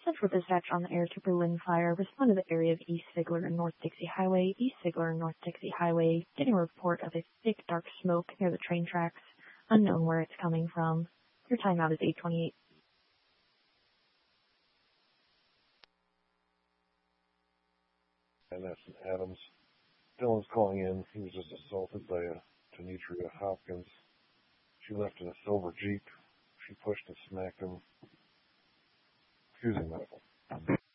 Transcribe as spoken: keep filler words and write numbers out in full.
Central Dispatch on the air to Berlin Fire. Respond to the area of East Sigler and North Dixie Highway. East Sigler and North Dixie Highway. Getting a report of a thick, dark smoke near the train tracks. Unknown where it's coming from. Your timeout is eight twenty-eight. And that's in Adams. Dylan's calling in. He was just assaulted by a Tenetria Hopkins. She left in a silver Jeep. She pushed and smacked him. Excusing medical.